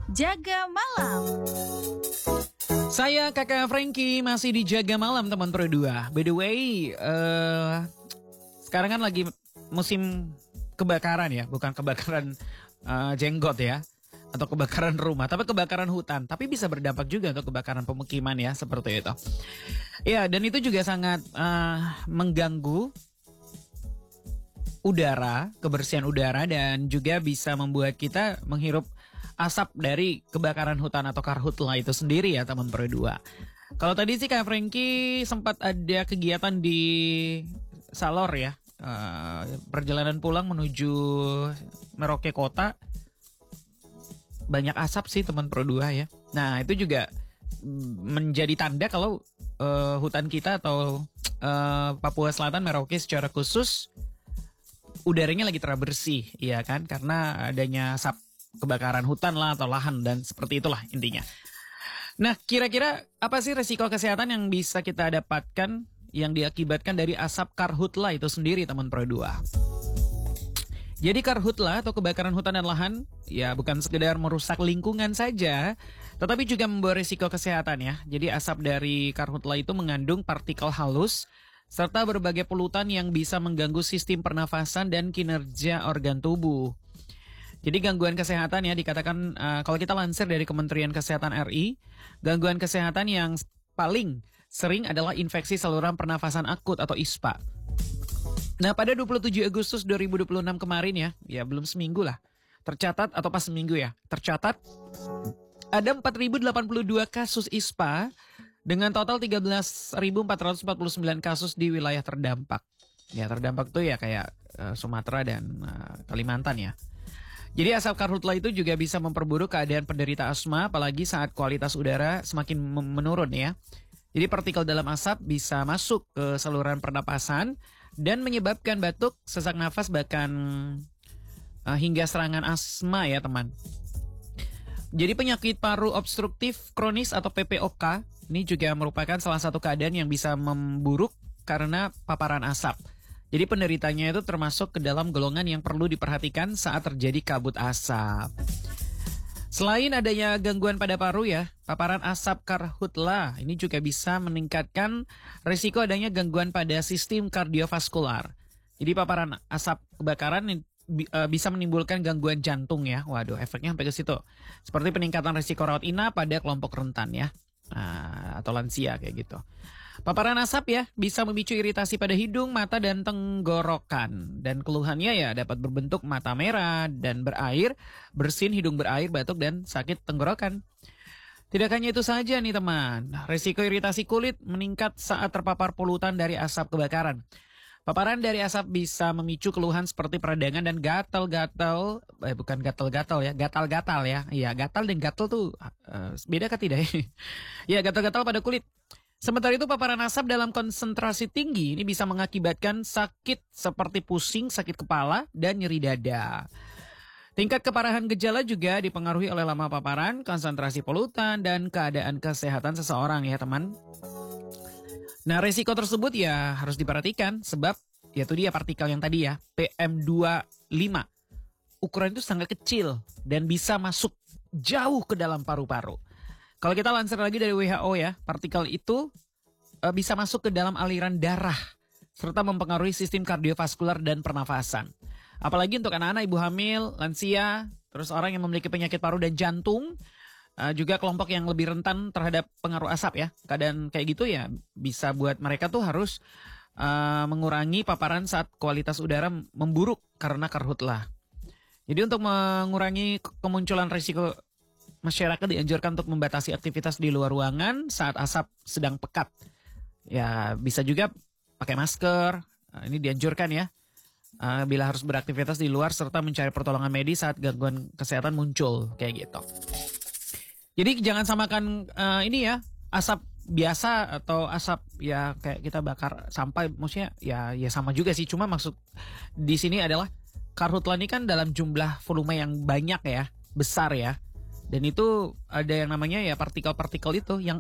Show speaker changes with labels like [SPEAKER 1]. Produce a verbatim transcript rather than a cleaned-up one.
[SPEAKER 1] Jaga Malam.
[SPEAKER 2] Saya kakak Frankie masih di Jaga Malam teman Pro dua. By the way, uh, sekarang kan lagi musim kebakaran ya, bukan kebakaran uh, jenggot ya, atau kebakaran rumah, tapi kebakaran hutan. Tapi bisa berdampak juga untuk kebakaran pemukiman ya, seperti itu. Ya, dan itu juga sangat uh, mengganggu udara, kebersihan udara, dan juga bisa membuat kita menghirup asap dari kebakaran hutan atau karhutla itu sendiri ya teman Pro dua. Kalau tadi sih Kak Frankie sempat ada kegiatan di Salor ya, uh, perjalanan pulang menuju Merauke Kota, banyak asap sih teman Pro dua ya. Nah itu juga menjadi tanda kalau uh, hutan kita atau uh, Papua Selatan Merauke secara khusus udaranya lagi terbersih ya kan, karena adanya asap kebakaran hutan lah atau lahan, dan seperti itulah intinya. Nah, kira-kira apa sih resiko kesehatan yang bisa kita dapatkan yang diakibatkan dari asap karhutla itu sendiri teman Pro dua? Jadi karhutla atau kebakaran hutan dan lahan ya bukan sekedar merusak lingkungan saja, tetapi juga membawa risiko kesehatan ya. Jadi asap dari karhutla itu mengandung partikel halus serta berbagai polutan yang bisa mengganggu sistem pernafasan dan kinerja organ tubuh. Jadi gangguan kesehatan ya dikatakan uh, kalau kita lansir dari Kementerian Kesehatan R I, gangguan kesehatan yang paling sering adalah infeksi saluran pernafasan akut atau I S P A. Nah pada dua puluh tujuh Agustus dua ribu dua puluh enam kemarin ya, ya belum seminggu lah, tercatat atau pas seminggu ya, tercatat ada empat ribu delapan puluh dua kasus I S P A dengan total tiga belas ribu empat ratus empat puluh sembilan kasus di wilayah terdampak. Ya terdampak tuh ya kayak uh, Sumatera dan uh, Kalimantan ya. Jadi asap karhutla itu juga bisa memperburuk keadaan penderita asma, apalagi saat kualitas udara semakin menurun ya. Jadi partikel dalam asap bisa masuk ke saluran pernapasan dan menyebabkan batuk, sesak nafas, bahkan uh, hingga serangan asma ya teman. Jadi penyakit paru obstruktif kronis atau P P O K ini juga merupakan salah satu keadaan yang bisa memburuk karena paparan asap. Jadi penderitanya itu termasuk ke dalam golongan yang perlu diperhatikan saat terjadi kabut asap. Selain adanya gangguan pada paru ya, paparan asap karhutla ini juga bisa meningkatkan risiko adanya gangguan pada sistem kardiovaskular. Jadi paparan asap kebakaran bisa menimbulkan gangguan jantung ya. Waduh, efeknya sampai ke situ. Seperti peningkatan risiko rawat inap pada kelompok rentan ya. Nah, atau lansia kayak gitu. Paparan asap ya bisa memicu iritasi pada hidung, mata, dan tenggorokan. Dan keluhannya ya dapat berbentuk mata merah dan berair, bersin, hidung berair, batuk, dan sakit tenggorokan. Tidak hanya itu saja nih teman, risiko iritasi kulit meningkat saat terpapar polutan dari asap kebakaran. Paparan dari asap bisa memicu keluhan seperti peradangan dan gatal-gatal, eh bukan gatal-gatal ya, gatal-gatal ya. Iya, gatal dan gatal tuh uh, beda kah tidak ya? Ya, gatal-gatal pada kulit. Sementara itu paparan asap dalam konsentrasi tinggi ini bisa mengakibatkan sakit seperti pusing, sakit kepala, dan nyeri dada. Tingkat keparahan gejala juga dipengaruhi oleh lama paparan, konsentrasi polutan, dan keadaan kesehatan seseorang ya teman. Nah resiko tersebut ya harus diperhatikan sebab ya itu dia partikel yang tadi ya, P M dua puluh lima. Ukuran itu sangat kecil dan bisa masuk jauh ke dalam paru-paru. Kalau kita lansir lagi dari W H O ya, partikel itu e, bisa masuk ke dalam aliran darah serta mempengaruhi sistem kardiovaskular dan pernafasan. Apalagi untuk anak-anak, ibu hamil, lansia, terus orang yang memiliki penyakit paru dan jantung, e, juga kelompok yang lebih rentan terhadap pengaruh asap ya. Keadaan kayak gitu ya bisa buat mereka tuh harus e, mengurangi paparan saat kualitas udara memburuk karena karhutla. Jadi untuk mengurangi kemunculan risiko, masyarakat dianjurkan untuk membatasi aktivitas di luar ruangan saat asap sedang pekat. Ya bisa juga pakai masker, nah, ini dianjurkan ya. Uh, bila harus beraktivitas di luar serta mencari pertolongan medis saat gangguan kesehatan muncul kayak gitu. Jadi jangan samakan uh, ini ya, asap biasa atau asap ya kayak kita bakar sampah, maksudnya ya ya sama juga sih, cuma maksud di sini adalah karhutla ini kan dalam jumlah volume yang banyak ya, besar ya. Dan itu ada yang namanya ya partikel-partikel itu yang